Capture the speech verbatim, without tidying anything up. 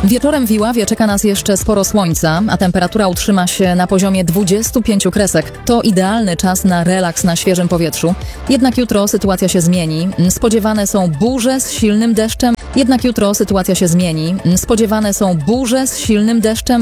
Wieczorem w Iławie czeka nas jeszcze sporo słońca, a temperatura utrzyma się na poziomie dwudziestu pięciu kresek. To idealny czas na relaks na świeżym powietrzu. Jednak jutro sytuacja się zmieni. Spodziewane są burze z silnym deszczem. Jednak jutro sytuacja się zmieni. Spodziewane są burze z silnym deszczem.